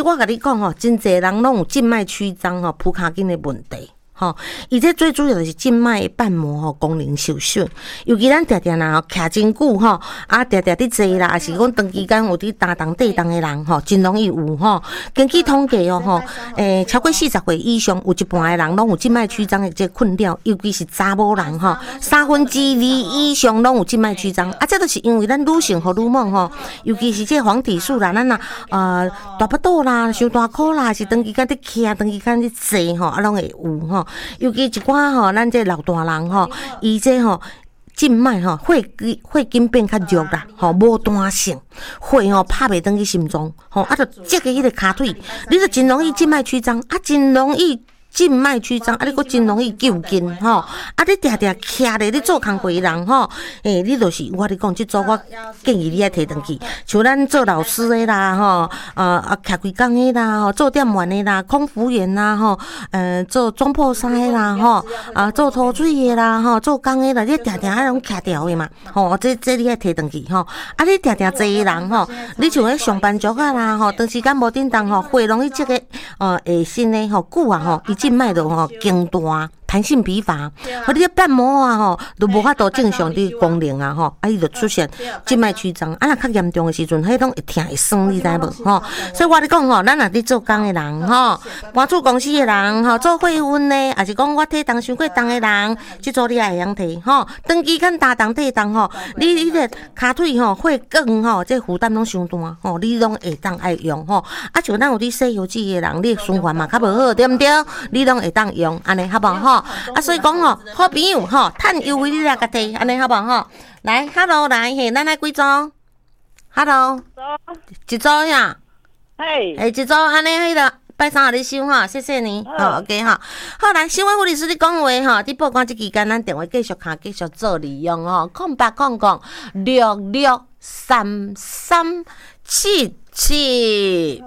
我甲你讲吼，真侪人拢有静脉曲张吼、蹼骹筋的问题。吼，伊这最主要就是静脉瓣膜吼功能受损，尤其咱常常啦吼徛真久吼，啊常常伫坐啦，还是讲长期间有伫担动地动的人吼，真容易有吼。根据统计哦吼，超过40岁以上，有一半的人拢有静脉曲张的这困扰，尤其是查某人吼，2/3以上拢有静脉曲张。啊，这都是因为咱女性荷尔蒙吼，尤其是这黄体素啦，咱大腹肚啦、伤大块啦，是长期间伫徛、长期间伫坐吼，啊拢会有吼。尤其一寡吼，咱这老大人吼，伊这吼静脉吼血筋变较弱啦，吼无弹性，血吼拍袂转去心脏，吼啊，就接个迄个骹腿，你就真容易静脉曲张，啊，真容易。静脉曲张，啊，你佫真容易揪筋吼，啊，你常常徛咧，你做工课人吼，你就是我讲，即组我建议你爱摕转去，像咱做老师的啦，吼，徛规工的啦，吼，做店员的啦，空服员啦，吼，做装破衫的啦，吼，做拖水的啦，吼，做工的啦，你常常迄种徛条的嘛，吼，这你爱摕转去吼，啊，你常常坐的人吼，你像迄上班族啊啦，吼，长时间无振动吼，血容易即个下身的吼久啊吼，静脉就吼经大，弹性疲乏，你的瓣膜啊吼都无法度正常的功能啊吼，啊伊就出现静脉曲张，啊若较严重的时阵，迄种会疼会酸，你知无吼？所以我咧讲吼，咱若伫做工的人吼，搬出公司的人吼，做会运的，还是讲我体重伤过重的人，即组你也会晓摕吼。长期间担动体重吼，你的骹腿吼血管吼，这负担拢伤大吼，你拢会当爱用吼。啊，像咱有伫洗油脂的人，你的循环嘛较无好，对毋对？你拢会当用，安尼好无吼？啊，所以讲吼，好朋友吼，趁优惠你来甲摕，安尼好无吼？来 ，hello 来，嘿，咱来几组 ？hello， 一组呀， 嘿， 一组安尼迄个拜三互你收哈，谢谢你，好 OK 哈。好来，新闻护理师你讲话哈，你报关这期间咱电话继续卡，继续做利用吼，0800663377。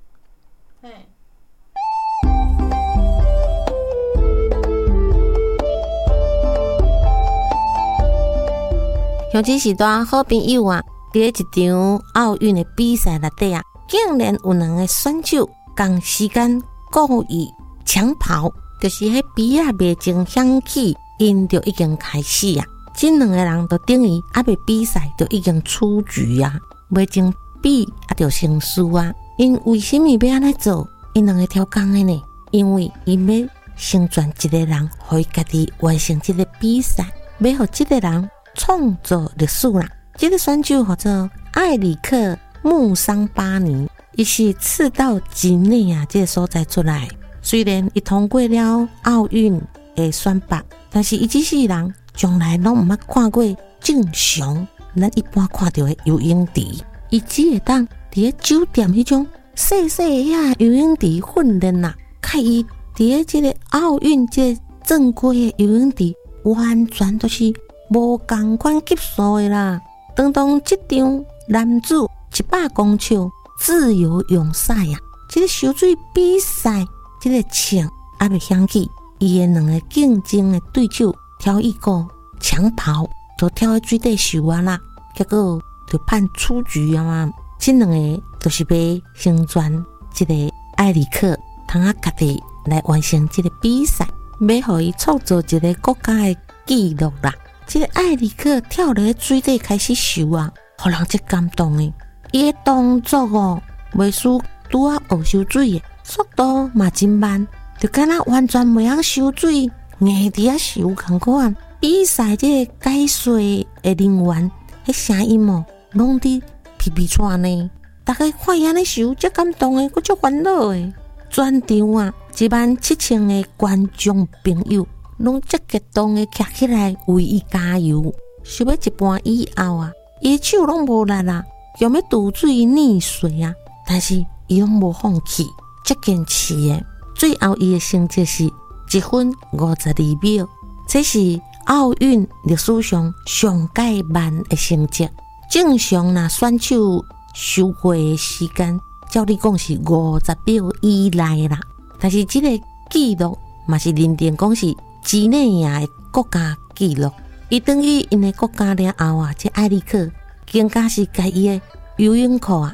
尤其是大好朋友啊，伫一场奥运的比赛内底啊，竟然有2个选手同时间故意抢跑，就是迄比啊未曾响起，因就已经开始啊。这2个人就等于还未比赛就已经出局啊，未曾比啊就先输啊。因为什么要安尼做？因2个挑工的呢？因为因要成全一个人，互伊家己完成这个比赛，要互这个人创造历史啦！这个选手叫做艾里克·穆桑巴尼，伊是赤道几内亚这个所在出来。虽然伊通过了奥运的选拔，但是伊这世人从来拢毋捌看过正常咱一般看到的游泳池。伊只会当伫酒店迄种细细遐游泳池训练啦，甲伊伫这个奥运这正规的游泳池，完全都是无同款级数的啦。当这场男子100公尺自由泳赛啊，这个游水比赛，这个枪还未响起，伊的2个竞争的对手挑一个抢跑，就跳在水底游啊啦，结果就判出局啊嘛。这2个就是要成全这个艾里克，通啊家己来完成这个比赛，要互伊创造一个国家的纪录啦。这个艾里克跳落水底开始游啊，互人真感动的。伊的动作哦，袂输拄啊学游水的，速度嘛真慢，就敢若完全袂晓游水，硬伫啊游同款。比赛这个解说的人员，迄声音哦，拢伫皮皮喘呢。大家看伊安尼游，真感动的，佫足烦恼的。全场啊，17000的观众朋友。拢足激动的徛起来为伊加油，想要一半以后啊，伊手拢无力啦，想要渡水溺水啊，但是伊拢无放弃，足坚持的。最后伊的成绩是1分52秒，这是奥运历史上上界慢的成绩。正常啦，选手收回的时间，照理讲是50秒以内啦，但是这个纪录嘛是认定讲是几内亚的国家纪录，伊等于因的国家了后啊，这艾利克更加是甲伊的游泳裤啊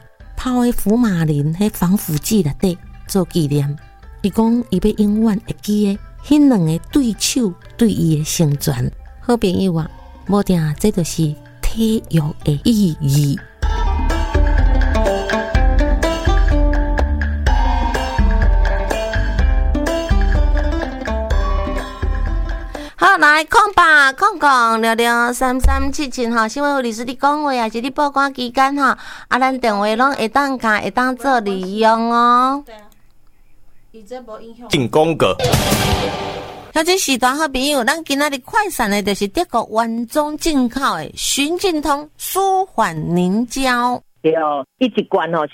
泡迄福马林迄防腐剂内底做纪念。伊讲伊要永远会记诶，迄两个对手对伊诶成全。好朋友啊，无定这就是体育诶意义。好，来空吧，空663377哈，新闻护理师你讲话，也是你报关期间哈，咱电话拢会当卡，会当做利用哦。对啊，伊这无影响。 进广告。 小姐时段好朋友，咱今仔日快闪的就是德国原装进口的循劲通舒缓凝胶。 对哦，伊一罐是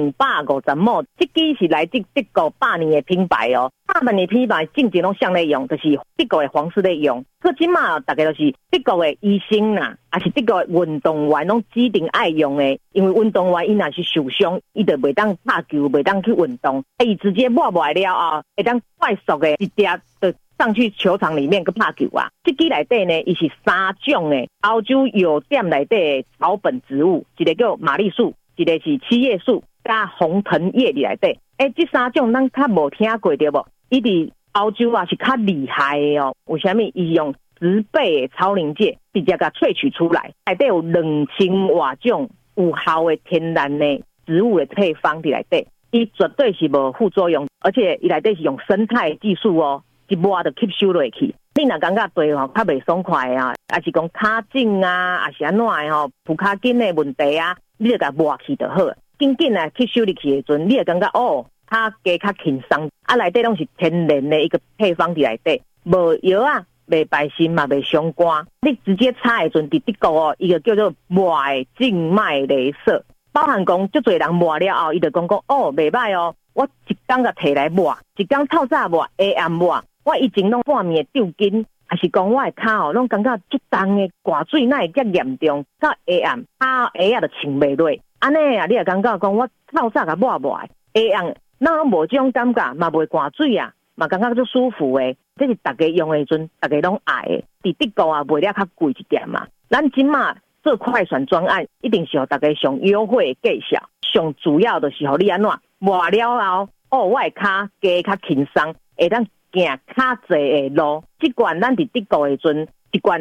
250毛，这支是来自德国100年的品牌哦。100年品牌正经拢向咧用，就是德国的皇室咧用。可即马大概就是德国的医生啦，也是德国的运动员拢指定爱用的，因为运动员伊若是受伤，伊就袂当拍球，袂当去运动，伊直接抹了后，会当快速的一滴就上去球场里面去拍球啊！这支内底呢，伊是3种的欧洲药店内底的草本植物，一个叫马丽素，一个是七叶树，加红藤叶内底。这3种咱较无听过对无？伊伫欧洲啊是较厉害的哦。为什么？伊用10倍的超临界直接甲萃取出来，内底有2000多种有效的天然的植物的配方伫内底，伊绝对是无副作用，而且伊内底是用生态技术哦。一抹就吸收落去，你若感觉对较袂爽快啊，还是讲骹紧啊，还是安怎的浮骹紧的问题啊，你就甲抹去就好。紧紧啊吸收入去的阵，你会感觉骹加较轻松。内底拢是天然的一个配方伫内底，无药啊，袂败心嘛，袂伤肝。你直接擦的阵，伫德国伊个叫做抹静脉雷射，包含讲足侪人抹了后，伊就讲袂歹哦。我一天甲摕来抹，一天透早抹 ，AM 抹。我以前拢半暝抽筋，还是讲我的骹拢感觉足重的挂水，哪会遮严重？到下暗鞋就穿袂落，安尼啊，你也感觉讲我透早甲抹下暗，那无这种感觉，嘛袂挂水啊，嘛感觉足舒服的。这是大家用的阵，大家拢爱的。伫德国啊，卖了较贵一点嘛。咱即马做快闪专案，一定是互大家上优惠的价格，上主要就是互你安怎抹了后，我的骹加较轻松，会当行较济的路。这罐咱伫德国的阵，一罐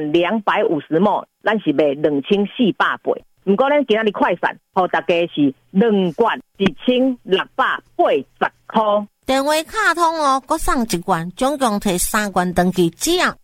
250ml，咱是卖2400八。不过咱今仔日快闪，互大家是2罐1680块。 电话卡通哦，搁送一罐，总共摕3罐登记，只要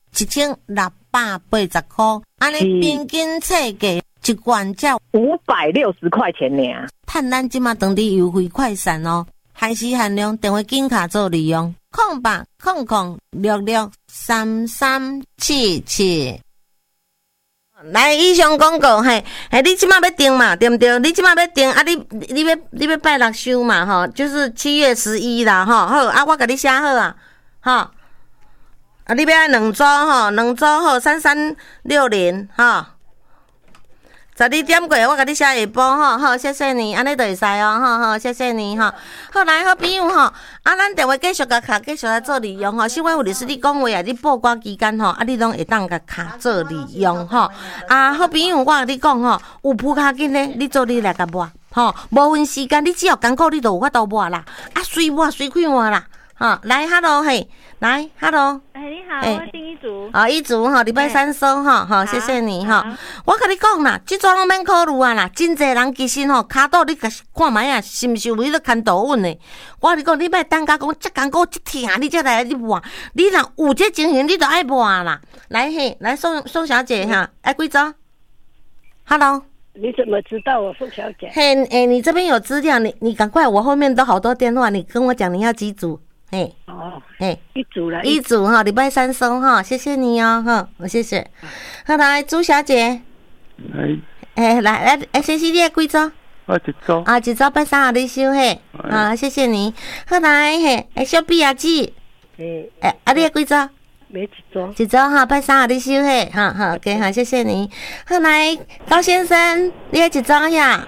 1680块。安尼平均册价一罐才 560块钱尔。 趁咱即马当地优惠快闪哦，限时限量，电话紧卡做利用。0800663377。来，以上广告你即马要订嘛，对不对？你即马要订啊？你要拜六收嘛？吼，就是7月11啦，吼。好啊，我甲你写好啊，吼。啊，你要爱2组吼，2组好3360吼。12点过，我甲你写下晡吼，好，谢谢你，安尼就会使哦，好，谢谢你吼。好，来，好朋友吼，咱电话继续甲卡，继续来做利用吼。新闻护理师你讲话啊，你报关期间吼，你拢会当甲卡做利用吼。好朋友，我甲你讲吼，有扑卡紧咧，你做你来甲抹吼，无分时间，你只要艰苦，你就有法度抹啦，随抹随开抹啦。来 ，hello 来 ，hello。 你好，我是一组。 一组礼拜3收好，谢谢你我跟你讲啦，这桩拢免考虑啊啦，真侪人其实骹倒你看觅啊，是毋是有迄个牵倒稳的？我跟你讲，你莫等甲讲遮艰苦遮疼，你才来你抹。你若有这情形，你就爱抹啦。来来宋小姐爱几组 ？hello。 你怎么知道我宋小姐？ 你这边有资料，你赶快，我后面都好多电话，你跟我讲你要几组？一组了，一组礼拜3收谢谢你哦我谢谢。好，来朱小姐，来先生你几组？ 我一组一组拜3你收谢谢你。好，来小毕阿姊，你几组？ 没一组， 一组拜3你收OK 谢谢你。好，来高先生，你几组呀？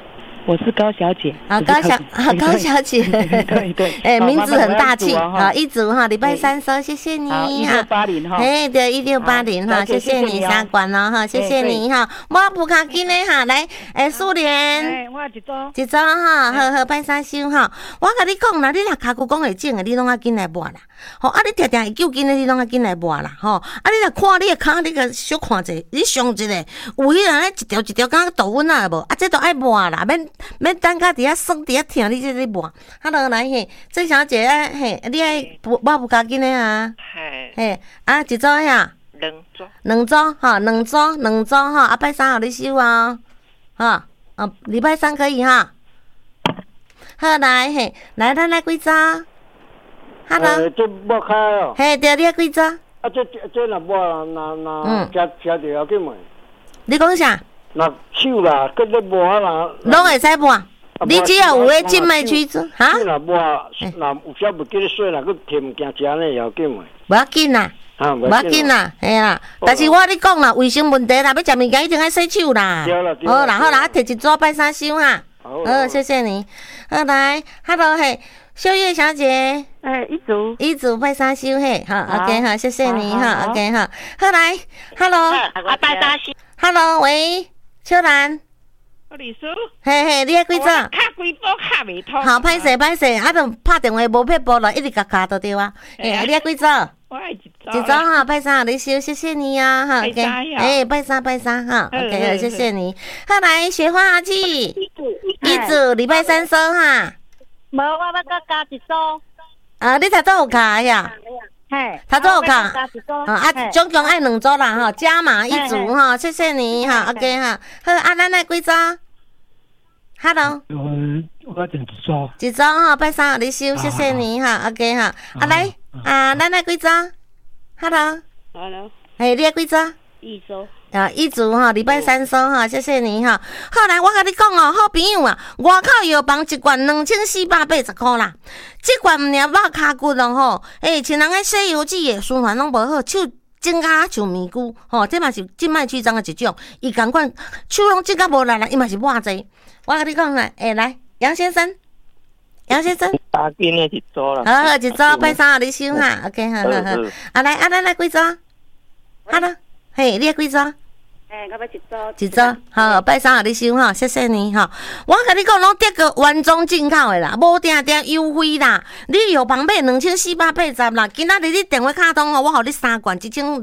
我是高小姐。 好，高小姐， 对， 名字很大气。好，一组哈，礼拜三收，谢谢你。 好，1680哈。 对，1680哈，谢谢你三管哦哈，谢谢你哈。我不卡紧的哈，来，素莲。 我一组哈，好，拜三收哈。我甲你讲啦，你若骹骨讲会整的，你拢要紧来抹啦。吼，啊，你定定会救紧的，你拢要紧来抹啦。吼，啊，你若看你的骹，你个小看者，你上一个有迄个咧一条一条，敢豆粉啊无？啊，这都爱抹啦，免等甲伫遐酸伫遐疼，你这咧抹。Hello， 来嘿，郑小姐嘿，你爱我不加紧的啊？嘿，啊，一组呀？两组哈，两组哈，啊，拜三互你收啊，哈，礼拜三可以哈。好来嘿，来咱来几组 ？Hello， 这抹开哦。 嘿，对，你爱几组？ 啊，这若抹那吃着要紧嘛？ 你讲啥？ 那手啦，搁咧抹啦， 拢会使抹。你只要有诶静脉曲折，哈？ 若抹，若有啥物记咧水，若搁摕物件食呢要紧嘛？ 无要紧啦，无要紧啦，嘿啦。但是我你讲啦，卫生问题啦，要食物件一定爱洗手啦。好啦，好啦，摕一组拜三收哈。好，谢谢你。好来 ，Hello 嘿，秀月小姐。一组拜三收嘿，好 ，OK 哈，谢谢你哈 ，OK 哈。好来 ，Hello， 拜三收。 Hello， 喂，秋兰。 李叔， 嘿，你爱几组？ 卡几波卡未通。 好，歹势，啊，就拍电话无撇步了，一直卡就对啊。你爱几组？ 我爱一组哈，拜三你收，谢谢你啊哈。OK， 拜三哈 ，OK， 谢谢你。好来，雪花阿七，一组礼拜三收哈。 无，我要加一组。 啊，你头都有卡呀？ 嘿， 头都有卡。啊，总共爱两组啦哈，加码一组哈，谢谢你哈 ，OK 哈。好，啊，咱来几组 ？Hello。 我整一组哈，拜三你收，谢谢你哈 ，OK 哈。啊来，咱来几组 ？Hello。嘿，你爱几组？ 一组。 一组哈，礼拜三收哈，谢谢你哈。好来，我甲你讲哦，好朋友啊，外口药房一罐2480块啦，这罐毋尔肉骹骨咯吼，像人个洗油脂的循环拢无好，手整甲像面具吼，这嘛是静脉曲张的一种，伊共款手拢整甲无力啦，伊嘛是抹济。我甲你讲啦，来，杨先生。 打紧的一组啦。 好，一组拜三互你收哈 ，OK， 好。啊来，咱来几组？好了，嘿，你爱几组？ 我要一组。 好，拜三互你收哈，谢谢你哈。我甲你讲，拢德国原装进口的啦，无定优惠啦。你药房买2480啦，今仔日你电话卡通吼，我互你3罐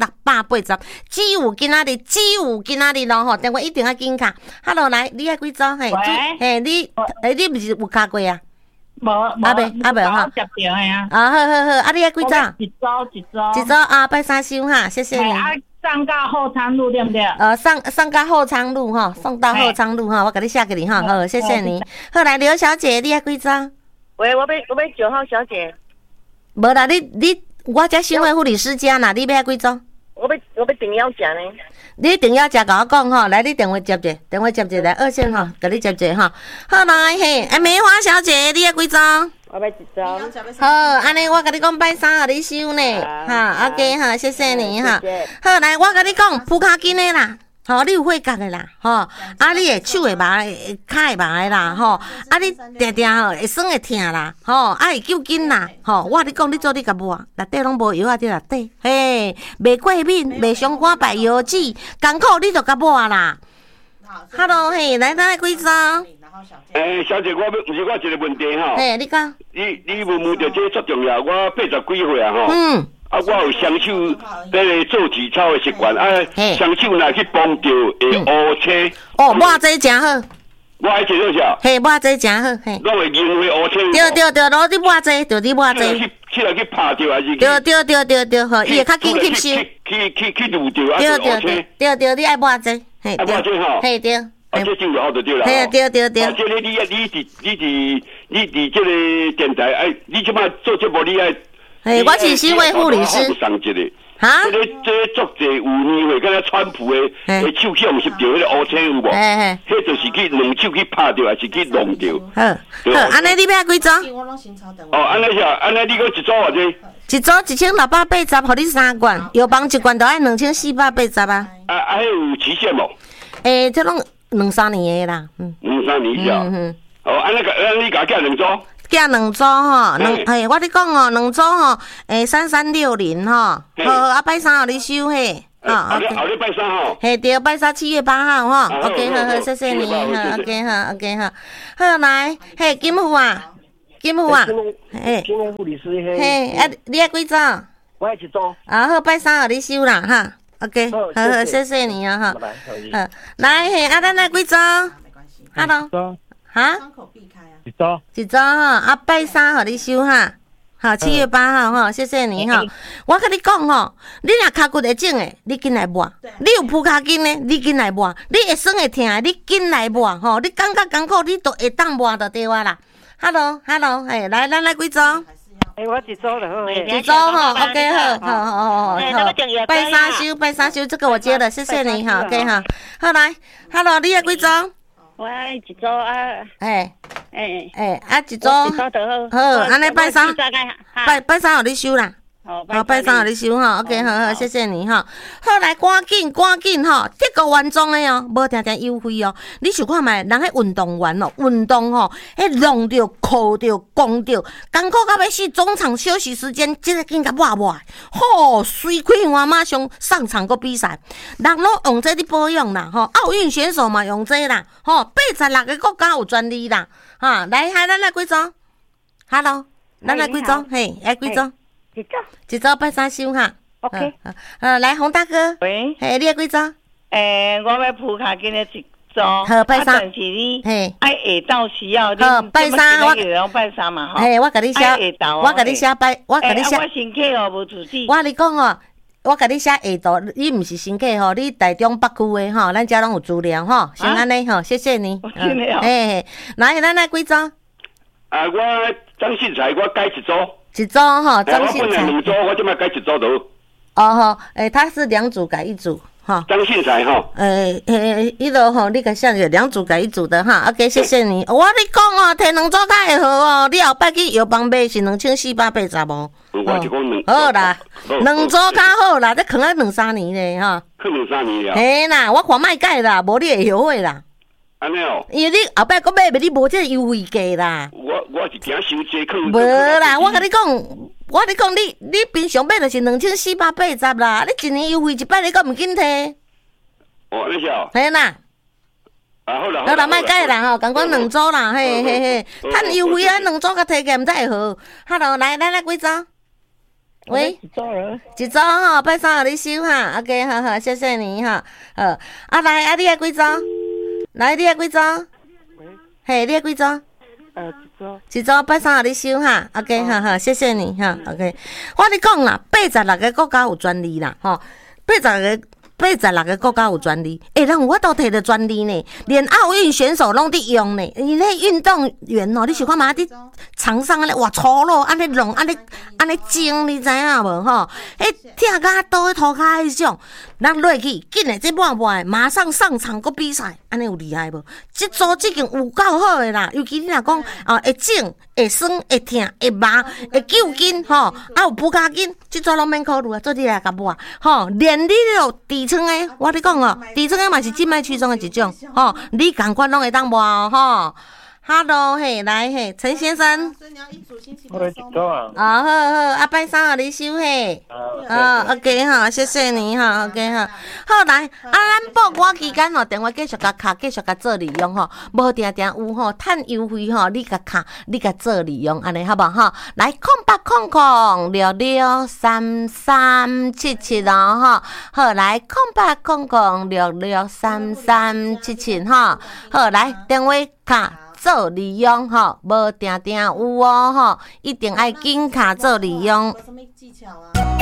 1680，只有今仔日咯吼，电话一定要紧卡。Hello， 来，你爱几组？嘿，你不是有卡过啊？ 无哈。接着的啊。 好，啊，你爱几组？ 一组啊，拜三收哈，谢谢你。 送到后昌路对不对？ 送到后昌路哈，送到后昌路哈，我给你写给你哈，好，谢谢你。好来，刘小姐，你爱几组？ 喂，我要9号小姐。 无啦，我这新会护理师家啦，你要几组？ 我要订药食呢。 你订药食甲我讲吼，来你电话接者来二线吼，给你接者哈。好来嘿，梅花小姐，你爱几组？ 我要一组。 好，安尼我甲你讲拜三互你收呢，哈 ，OK 哈，谢谢你哈。好来，我甲你讲铺骹筋的啦，吼，你有血角的啦，吼，啊，你的手会麻，骹会麻的啦，吼，啊，你定吼会酸会疼啦，吼，啊会揪筋啦，吼，我甲你讲，你做你甲抹，内底拢无药啊，伫内底，嘿，袂过敏，袂伤肝败油脂，艰苦你就甲抹啦。Hello， 嘿，来咱来几组？ 小姐，毋是我一个问题吼。 嘿，你讲。 你问到这足重要，我80几岁啊吼。我有双手在做体操的习惯，双手若去碰到会乌青。 抹这真好。 我爱做啥？ 嘿，抹这真好，嘿。 拢会因为乌青。 对，攞你抹这，就你抹这。 去拍着还是？ 对，好，伊会较紧吸收。 去撸着啊，乌青。 对，你爱抹这，嘿， 抹这吼。 嘿，对。 这就好就对了。 嘿，对。 这个你伫这个电台，你即摆做节目你爱。 嘿，我是新会护理师。 上一个。哈？这足侪有年会，敢若川普的手向是着迄个乌青有无？迄就是去两手去拍着，还是去弄着？ 好，安尼你要几组？ 安尼啥？安尼你讲一组或者？ 一组1680，互你3罐，药房一罐都爱2480啊。 还有期限无？ 这拢2、3年的啦， 2、 2-3年以后。哦，安尼你甲寄2组？ 寄2组吼，我你讲哦，2组吼，3360吼，好，啊，拜三互你收嘿。 后日拜3吼。 嘿，对，拜三7月8号吼。OK， 好，谢谢你，好 ，OK， 好 ，OK， 好，好来，嘿，金虎啊，嘿， 金龙护理师嘿，啊，你爱几组？ 我爱1组。 啊，好，拜三互你收啦，哈 ，OK， 好，谢谢你啊，哈，好，来，嘿，啊，咱来几组 ？Hello， 哈？1组哈，啊，拜三互你收哈。好，7月8号哈，谢谢你哈。我跟你讲吼，你若骹骨会肿的，你紧来抹；你有跛脚筋的，你紧来抹；你会酸会痛的，你紧来抹吼。你感觉艰苦，你都会当抹就对啊啦。Hello， 嘿，来，咱来几组？ 我1组就好。 1组吼 ，OK， 好，拜三休，这个我接了，谢谢你哈 ，OK 哈。好来 ，Hello， 你要几组？ 我1组啊。 1组。好，安尼拜三，拜三互你收啦。好，拜三互你收吼 ，OK， 好，谢谢你哈。好来，赶紧吼，这个原装的哦，无定定优惠哦。你想看卖，人迄运动员哦，运动吼，迄弄着、哭着、讲着，艰苦到要死，中场休息时间，即个紧甲抹，吼，水开换马上上场个比赛，人拢用这咧保养啦，吼，奥运选手嘛用这啦，吼，86个国家有专利啦，哈，来，咱来几组 ？Hello， 咱来几组？嘿，来几组？1组拜三收哈。 OK。 来，洪大哥。 喂。 嘿，你要几组？ 我要跛脚筋的1组。 好，拜三。 但是你爱下到需要。 好，拜三我拜三嘛哈。 嘿，我甲你写，我甲你写拜，我甲你写。 我身体哦无自己。 我跟你讲哦，我甲你写下图，你毋是新客吼，你台中北区的吼，咱遮拢有资料吼，先安尼吼，谢谢你。嘿，来，咱来几组？ 我张信才，我改1组。 1组吼，张信才。 我本来2组，我即摆改1组就。 哦吼，他是2组改1组哈。 张信才吼。 迄落吼，你甲写着2组改1组的哈。OK， 谢谢你。我你讲哦，摕2组较会好哦。你后摆去药房买是2480哦。 我就讲好啦，2组较好啦，这囥啊2-3年咧哈。 囥2-3年了。 嘿啦，我看卖改啦，无你会后悔啦。 安尼哦， 因为你后摆搁买，你无这个优惠价啦。 我是惊收济去。 无啦，我跟你讲，你平常买就是2480啦，你1年优惠1摆，你搁毋紧摕。 哦，安尼是哦。 嘿啦。 好啦， 好啦，莫改啦吼，共讲2组啦，嘿，趁优惠啊，2组甲摕起来，毋知会好。Hello， 来几组？喂，1组吼，拜三互你收哈 ，OK， 好，谢谢你哈，好，来，你爱几组？来，你爱几组？嘿，你爱几组？1组拜三互你收哈 ，OK， 好，谢谢你哈 ，OK。我跟你讲啦，86个国家有专利啦，吼，86个国家有专利，人有法度摕到专利呢，连奥运选手拢伫用呢。伊迄运动员哦，你想看嘛？伫场上安尼活粗鲁，安尼弄，安尼精，你知影无吼？疼甲倒喺涂骹迄种，人落去紧诶，这抹的，马上上场个比赛，安尼有厉害无？这组已经有够好诶啦，尤其你若讲会肿、会酸、会痛、会麻、会揪筋吼，有跛脚筋，这组拢免考虑啊，做你来甲抹吼，连你有痔疮诶，我你讲哦，痔疮诶嘛是静脉曲张诶一种吼，你共款拢会当抹哦吼。Hello， 嘿，来嘿，陈先生。 我来1组啊。 好，拜三互你收嘿。OK 哈，谢谢你哈 ，OK 哈。好来，咱报歌期间吼，电话继续甲卡，继续甲做利用吼，无定有吼，趁优惠吼，你甲卡，你甲做利用，安尼好无吼？来0800663377哦吼，好来0800663377吼，好来电话卡。做利用吼，无定有哦吼，一定爱紧卡做利用。